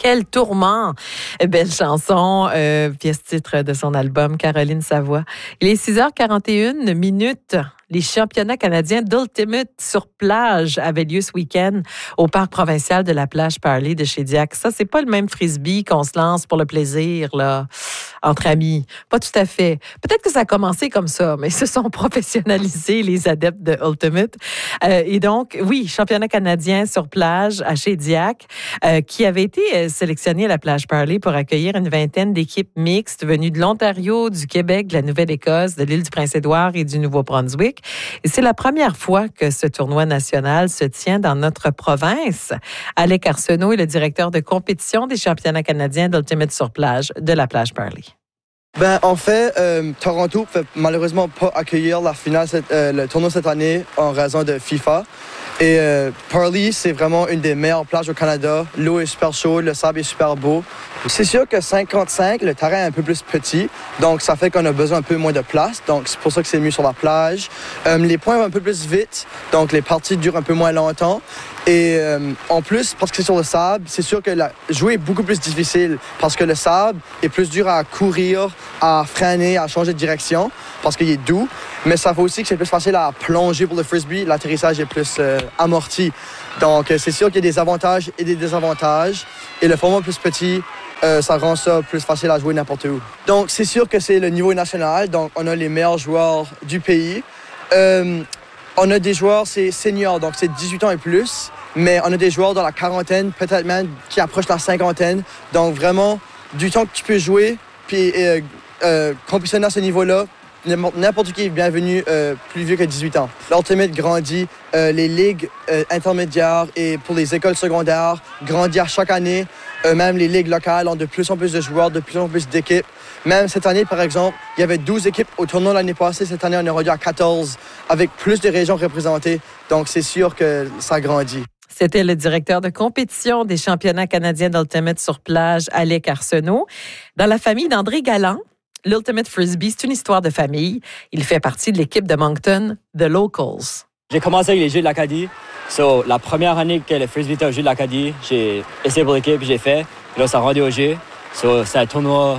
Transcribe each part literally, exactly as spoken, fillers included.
Quel tourment! Belle chanson, euh, pièce titre de son album Caroline Savoie. Il est six heures quarante et une minutes. Les championnats canadiens d'Ultimate sur plage avaient lieu ce week-end au parc provincial de la plage Parley de Shediac. Ça, c'est pas le même frisbee qu'on se lance pour le plaisir, là, entre amis. Pas tout à fait. Peut-être que ça a commencé comme ça, mais ils se sont professionnalisés, les adeptes de Ultimate. Euh, et donc, oui, championnat canadien sur plage à Shediac, euh, qui avait été sélectionné à la plage Parley pour accueillir une vingtaine d'équipes mixtes venues de l'Ontario, du Québec, de la Nouvelle-Écosse, de l'île du Prince-Édouard et du Nouveau-Brunswick. Et c'est la première fois que ce tournoi national se tient dans notre province. Alec Arsenault est le directeur de compétition des championnats canadiens d'Ultimate sur plage de la plage Parley. Ben, en fait, euh, Toronto ne peut malheureusement pas accueillir la finale, cette, euh, le tournoi cette année en raison de FIFA. Et euh, Parley, c'est vraiment une des meilleures plages au Canada. L'eau est super chaude, le sable est super beau. C'est sûr que cinquante-cinq, le terrain est un peu plus petit, donc ça fait qu'on a besoin un peu moins de place. Donc c'est pour ça que c'est mieux sur la plage. Euh, les points vont un peu plus vite, donc les parties durent un peu moins longtemps. Et euh, en plus, parce que c'est sur le sable, c'est sûr que la, jouer est beaucoup plus difficile parce que le sable est plus dur à courir, à freiner, à changer de direction parce qu'il est doux. Mais ça fait aussi que c'est plus facile à plonger pour le frisbee. L'atterrissage est plus euh, amorti. Donc, euh, c'est sûr qu'il y a des avantages et des désavantages. Et le format plus petit, euh, ça rend ça plus facile à jouer n'importe où. Donc, c'est sûr que c'est le niveau national. Donc, on a les meilleurs joueurs du pays. Euh, on a des joueurs, c'est seniors, donc c'est dix-huit ans et plus. Mais on a des joueurs dans la quarantaine, peut-être même qui approchent la cinquantaine. Donc, vraiment, du temps que tu peux jouer, puis euh, euh, compétitionner à ce niveau-là, n'importe qui est bienvenu euh, plus vieux que dix-huit ans. L'Ultimate grandit, euh, les ligues euh, intermédiaires et pour les écoles secondaires grandissent à chaque année. Euh, même les ligues locales ont de plus en plus de joueurs, de plus en plus d'équipes. Même cette année, par exemple, il y avait douze équipes au tournoi l'année passée. Cette année, on est rendu à quatorze avec plus de régions représentées. Donc, c'est sûr que ça grandit. C'était le directeur de compétition des championnats canadiens d'Ultimate sur plage, Alec Arsenault. Dans la famille d'André Galland, l'Ultimate Frisbee, c'est une histoire de famille. Il fait partie de l'équipe de Moncton, The Locals. J'ai commencé avec les Jeux de l'Acadie. So, la première année que le Frisbee était aux Jeux de l'Acadie, j'ai essayé pour l'équipe, j'ai fait. Puis là, ça a rendu aux Jeux. So, c'est un tournoi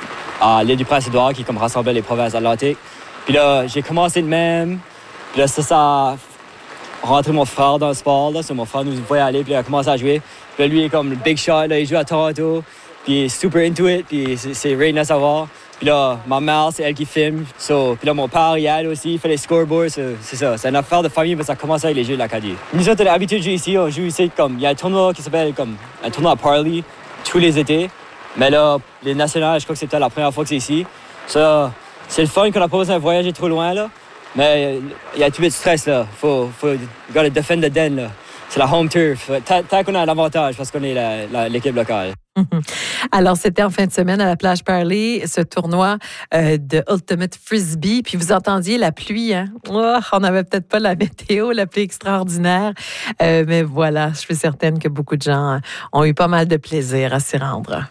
à l'île du Prince-Édouard qui comme rassemble les provinces atlantiques. Puis là, j'ai commencé de même. Puis là, ça, ça a rentré mon frère dans le sport. Là. So, mon frère nous voyait aller, puis il a commencé à jouer. Puis là, lui, il est comme le big shot, là, il joue à Toronto. Puis il est super into it, puis c'est, c'est rien à savoir. Puis là, ma mère, c'est elle qui filme. So, puis là, mon père, il aide aussi, il fait les scoreboards. So, c'est ça, c'est une affaire de famille, mais ça commence avec les Jeux de l'Acadie. Nous autres, on est habitués de jouer ici. On joue ici comme, il y a un tournoi qui s'appelle comme un tournoi à Parley tous les étés. Mais là, les nationales, je crois que c'était la première fois que c'est ici. Ça, c'est le fun qu'on n'a pas besoin de voyager trop loin, là. Mais il y a un petit peu de stress, là. Faut, faut, you gotta defend the den, là. C'est la home turf. Tant, tant qu'on a l'avantage parce qu'on est la, la, l'équipe locale. Alors, c'était en fin de semaine à la plage Parley, ce tournoi euh, de Ultimate Frisbee. Puis vous entendiez la pluie, hein? Oh, on n'avait peut-être pas la météo la plus extraordinaire. Euh, mais voilà, je suis certaine que beaucoup de gens ont eu pas mal de plaisir à s'y rendre.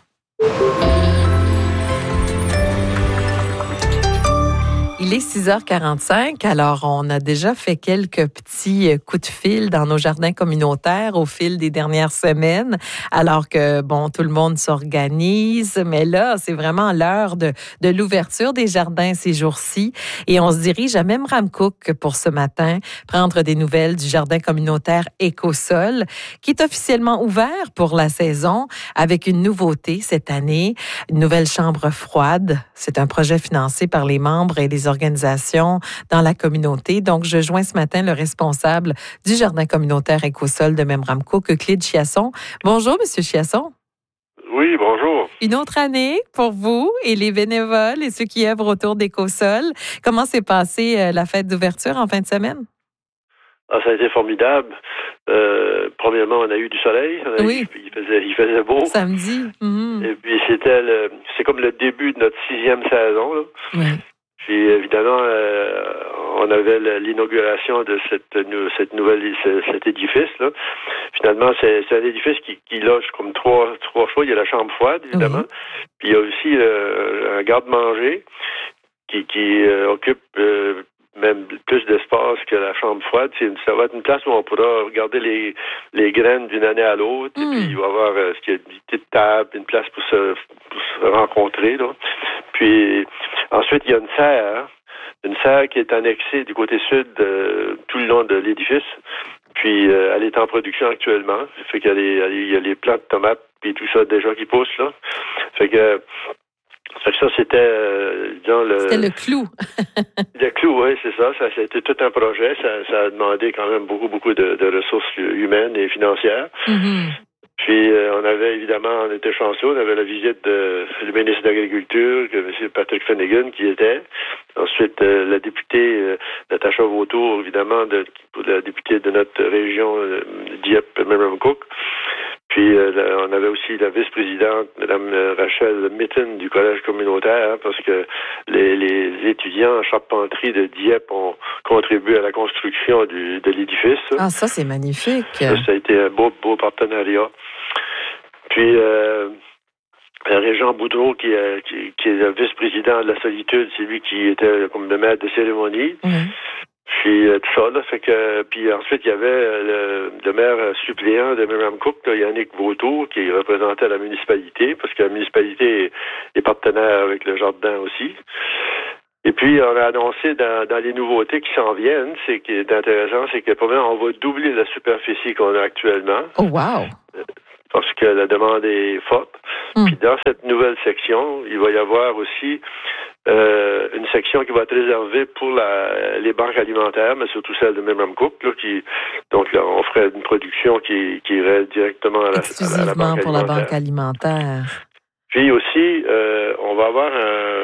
Il est six heures quarante-cinq, alors on a déjà fait quelques petits coups de fil dans nos jardins communautaires au fil des dernières semaines, alors que, bon, tout le monde s'organise, mais là, c'est vraiment l'heure de, de l'ouverture des jardins ces jours-ci, et on se dirige à Memramcook pour ce matin, prendre des nouvelles du jardin communautaire Écosol, qui est officiellement ouvert pour la saison, avec une nouveauté cette année, une nouvelle chambre froide. C'est un projet financé par les membres et les organisations dans la communauté. Donc, je joins ce matin le responsable du jardin communautaire Écosol de Memramcook, Clyde Chiasson. Bonjour, Monsieur Chiasson. Oui, bonjour. Une autre année pour vous et les bénévoles et ceux qui œuvrent autour d'Écosol. Comment s'est passée euh, la fête d'ouverture en fin de semaine? Ah, ça a été formidable. Euh, premièrement, on a eu du soleil. On a oui. eu, il, faisait, il faisait beau. Samedi. Mm-hmm. Et puis, c'était le, c'est comme le début de notre sixième saison, là. Oui. Puis, évidemment, euh, on avait l'inauguration de cette, cette nouvelle, cet édifice-là. Finalement, c'est, c'est un édifice qui, qui loge comme trois, trois choix. Il y a la chambre froide, évidemment. Oui. Puis, il y a aussi euh, un garde-manger qui, qui euh, occupe... Euh, même plus d'espace que la chambre froide. C'est une, ça va être une place où on pourra regarder les, les graines d'une année à l'autre. Mm. Et puis, il va y avoir euh, ce qu'il y a une petite table, une place pour se, pour se rencontrer. Là. Puis, ensuite, il y a une serre. Une serre qui est annexée du côté sud euh, tout le long de l'édifice. Puis, euh, elle est en production actuellement. Ça fait qu'il y a les, il y a les plants de tomates puis tout ça déjà qui poussent, là. Fait que, fait que ça, c'était, euh, disons, le... C'était le clou. Le clou, oui, c'est ça. Ça, c'était tout un projet. Ça, ça a demandé quand même beaucoup, beaucoup de, de ressources humaines et financières. Mm-hmm. Puis, euh, on avait, évidemment, on était chanceux. On avait la visite de le ministre de l'Agriculture, M. Patrick Finnegan, qui était. Ensuite, euh, la députée euh, Natacha Vautour, évidemment, de, la députée de notre région, euh, Dieppe-Memramcook. Puis, euh, là, on avait aussi la vice-présidente, Mme Rachel Mitten, du Collège communautaire, hein, parce que les, les étudiants en charpenterie de Dieppe ont contribué à la construction du, de l'édifice. Ah, ça, c'est magnifique. Ça, ça a été un beau, beau partenariat. Puis, euh, Régent Boudreau, qui est, qui, qui est le vice-président de la Solitude, c'est lui qui était comme le maître de cérémonie. Mmh. Puis, euh, tout ça, là, fait que, puis ensuite, il y avait le, le maire suppléant de Memramcook, Yannick Vautour, qui représentait la municipalité, parce que la municipalité est, est partenaire avec le jardin aussi. Et puis, on a annoncé dans, dans les nouveautés qui s'en viennent, c'est qui est intéressant, c'est que, premièrement, on va doubler la superficie qu'on a actuellement. Oh, wow! Parce que la demande est forte. Mm. Puis dans cette nouvelle section, il va y avoir aussi euh, une section qui va être réservée pour la, les banques alimentaires, mais surtout celle de Memramcook, là, qui donc là, on ferait une production qui, qui irait directement à la, Exclusivement à la banque pour alimentaire. la banque alimentaire. Puis aussi, euh, on va avoir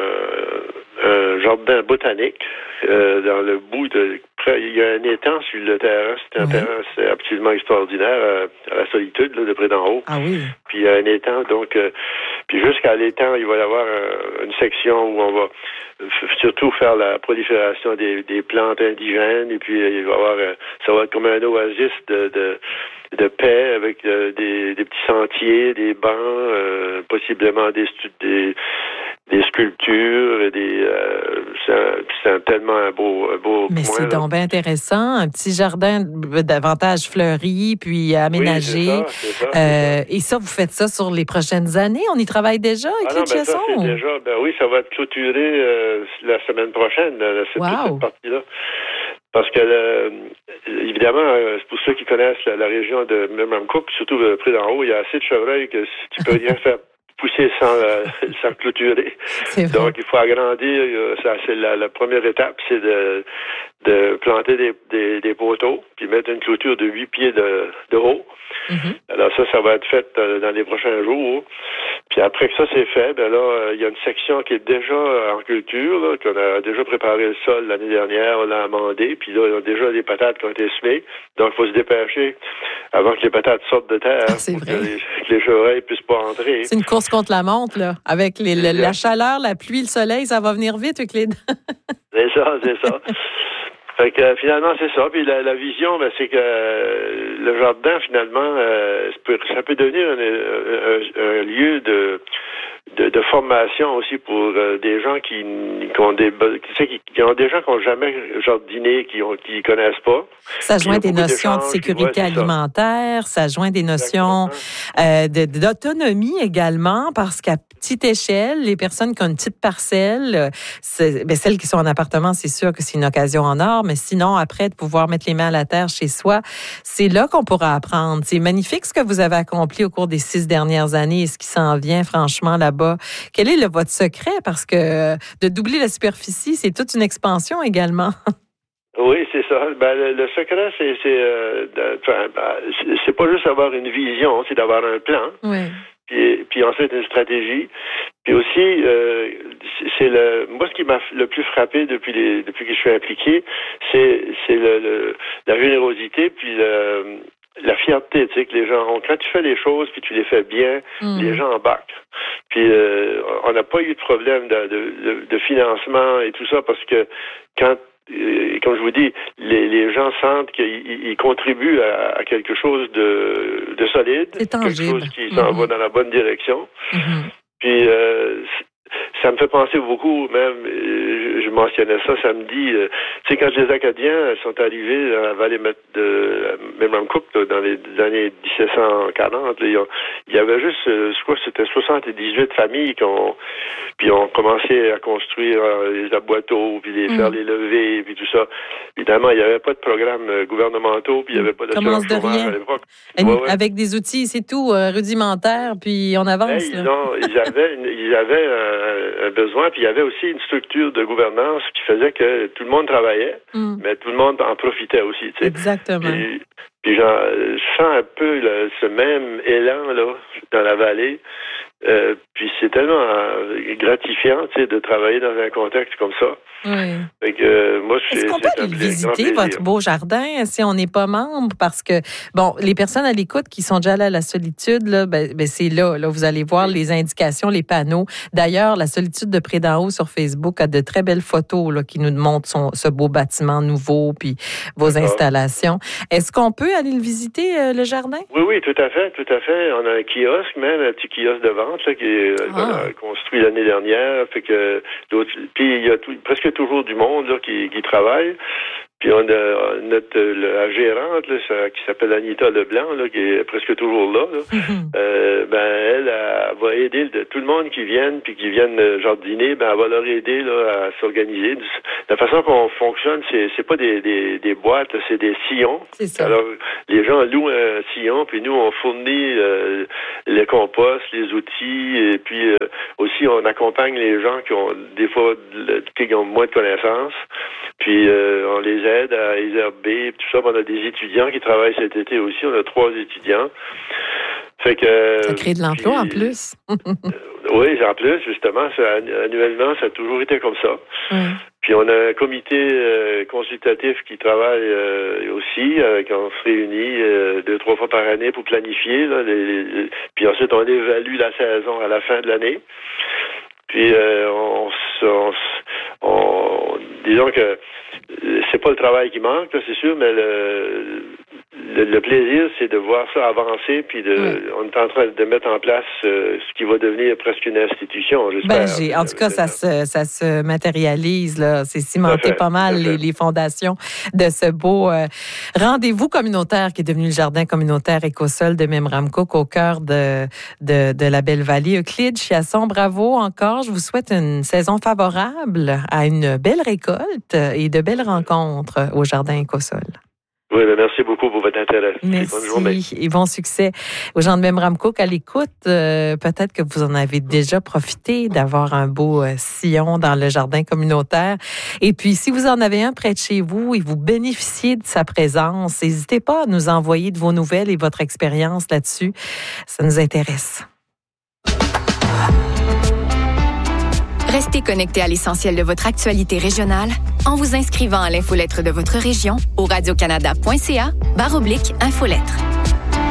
un, un jardin botanique euh, dans le bout de... Il y a un étang sur le terrain. C'est un oui. terrain c'est absolument extraordinaire euh, à la Solitude, là, de près d'en haut. Ah oui. Puis il y a un étang, donc... Euh, puis jusqu'à l'étang, il va y avoir euh, une section où on va f- surtout faire la prolifération des, des plantes indigènes. Et puis il va y avoir... Euh, ça va être comme un oasis de... de de paix avec euh, des, des petits sentiers, des bancs, euh, possiblement des, des des sculptures, et des euh, c'est, un, c'est un, tellement un beau, un beau Mais coin, c'est là. donc bien intéressant, un petit jardin davantage fleuri, puis aménagé. Oui, c'est ça, c'est ça, euh, c'est ça. Et ça, vous faites ça sur les prochaines années? On y travaille déjà avec ah les non, ben Chessons? Ça, c'est déjà, ben oui, ça va être clôturé euh, la semaine prochaine, là, cette, wow. toute cette partie-là. Parce que, euh, évidemment, euh, pour ceux qui connaissent la, la région de Memramcook, surtout euh, près d'en haut, il y a assez de chevreuils que tu peux rien faire pousser sans, euh, sans clôturer. Donc, il faut agrandir. Euh, ça, c'est la, la première étape, c'est de, de planter des, des, des poteaux, puis mettre une clôture de huit pieds de, de haut. Mm-hmm. Alors ça, ça va être fait euh, dans les prochains jours. Puis après que ça, c'est fait, ben là, il y a une section qui est déjà en culture, là, qu'on a déjà préparé le sol l'année dernière, on l'a amendé, puis là, il y a déjà des patates qui ont été semées. Donc, il faut se dépêcher avant que les patates sortent de terre, ah, c'est pour vrai. que les, que les chevreuils puissent pas entrer. C'est une course contre la montre, là. Avec les, le, la chaleur, la pluie, le soleil, ça va venir vite avec les... c'est ça, c'est ça. Fait que finalement, c'est ça. Puis la, la vision, ben, c'est que euh, le jardin, finalement, euh, ça, peut, ça peut devenir un, un, un lieu de, de, de formation aussi pour euh, des gens qui, qui ont des tu sais, qui, qui ont des gens qui n'ont jamais jardiné, qui ont qui connaissent pas. Ça joint des notions de sécurité alimentaire, ça. ça joint des notions euh, de, d'autonomie également, parce qu'à petite échelle, les personnes qui ont une petite parcelle, c'est, ben celles qui sont en appartement, c'est sûr que c'est une occasion en or, mais sinon, après, de pouvoir mettre les mains à la terre chez soi, c'est là qu'on pourra apprendre. C'est magnifique ce que vous avez accompli au cours des six dernières années et ce qui s'en vient, franchement, là-bas. Quel est le, votre secret? Parce que de doubler la superficie, c'est toute une expansion également. Oui, c'est ça. Ben, le, le secret, c'est c'est, euh, de, c'est c'est pas juste avoir une vision, c'est d'avoir un plan. Oui. Puis, puis ensuite une stratégie. Puis aussi, euh, c'est le moi ce qui m'a le plus frappé depuis les depuis que je suis impliqué, c'est c'est le, le la générosité puis le, la fierté, tu sais, que les gens ont. Quand tu fais les choses puis tu les fais bien, mmh. les gens embarquent. Puis euh, on n'a pas eu de problème de, de, de, de financement et tout ça parce que quand Et comme je vous dis, les, les gens sentent qu'ils ils contribuent à, à quelque chose de, de solide, quelque chose qui s'en mm-hmm. va dans la bonne direction. Mm-hmm. Puis euh, ça me fait penser beaucoup, même, je, je mentionnais ça samedi, euh, tu sais, quand les Acadiens sont arrivés dans la vallée de Memramcook, dans les années dix-sept cent quarante, là, il y avait juste, euh, je crois que c'était soixante-dix-huit familles qui ont, puis ont commencé à construire euh, les aboiteaux, puis les, mmh. faire les levées, puis tout ça. Évidemment, il n'y avait pas de programmes gouvernementaux, puis il n'y avait pas de Commence de rien. à l'époque. Ouais, ouais. Avec des outils, c'est tout, euh, rudimentaires, puis on avance. Hey, ils, ont, ils avaient, une, ils avaient un, un besoin, puis il y avait aussi une structure de gouvernance qui faisait que tout le monde travaillait, mm. mais tout le monde en profitait aussi. Tu sais. Exactement. Puis, puis genre, je sens un peu là, ce même élan là dans la vallée. Euh, puis c'est tellement euh, gratifiant, tu sais, de travailler dans un contexte comme ça. Oui. Fait que, euh, moi, Est-ce qu'on peut aller visiter votre beau jardin si on n'est pas membre? Parce que, bon, les personnes à l'écoute qui sont déjà allées à la Solitude, là, ben, ben c'est là, là, vous allez voir les indications, les panneaux. D'ailleurs, la Solitude de Près d'en haut sur Facebook a de très belles photos là, qui nous montrent son, ce beau bâtiment nouveau puis vos D'accord. installations. Est-ce qu'on peut aller le visiter, euh, le jardin? Oui, oui, tout à fait, tout à fait. On a un kiosque, même un petit kiosque de vente là, qui est ah. qu'on a construit l'année dernière. Fait que puis il y a tout, presque toujours du monde là, qui, qui travaille. Puis on a notre la gérante là, ça, qui s'appelle Anita Leblanc, là, qui est presque toujours là. là. Mm-hmm. Euh, ben elle, elle va aider le, tout le monde qui vienne puis qui viennent jardiner. Ben elle va leur aider là à s'organiser. La façon qu'on fonctionne, c'est c'est pas des des, des boîtes, c'est des sillons. C'est ça. Alors les gens louent un sillon puis nous on fournit euh, le compost, les outils et puis euh, aussi on accompagne les gens qui ont des fois qui ont moins de connaissances. Puis euh, on les aide à désherber, tout ça. On a des étudiants qui travaillent cet été aussi. On a trois étudiants. Fait que ça crée de l'emploi puis, en plus. euh, oui, en plus, justement, ça, annuellement, ça a toujours été comme ça. Mm. Puis on a un comité euh, consultatif qui travaille euh, aussi, euh, on se réunit euh, deux, trois fois par année pour planifier. Là, les, les, puis ensuite, on évalue la saison à la fin de l'année. Puis euh, on, on, on disons que c'est pas le travail qui manque, là, c'est sûr, mais le, le, le plaisir, c'est de voir ça avancer, puis de, oui. on est en train de mettre en place euh, ce qui va devenir presque une institution, j'espère. Ben, j'ai, en tout cas, ça se, ça se matérialise, là. C'est cimenté pas mal, les, les fondations de ce beau euh, rendez-vous communautaire qui est devenu le jardin communautaire Écosol de Memramcook au cœur de, de, de la belle vallée. Euclide Chiasson, bravo encore. Je vous souhaite une saison favorable à une belle récolte et de belles rencontres au jardin Écosol. Oui, bien, merci beaucoup pour votre intérêt. Merci. Bonne journée. Et bon succès aux gens de Memramcook à l'écoute. Euh, peut-être que vous en avez déjà profité d'avoir un beau euh, sillon dans le jardin communautaire. Et puis, si vous en avez un près de chez vous et vous bénéficiez de sa présence, n'hésitez pas à nous envoyer de vos nouvelles et votre expérience là-dessus. Ça nous intéresse. Restez connectés à l'essentiel de votre actualité régionale en vous inscrivant à l'infolettre de votre région au radiocanada point c a barre oblique infolettre.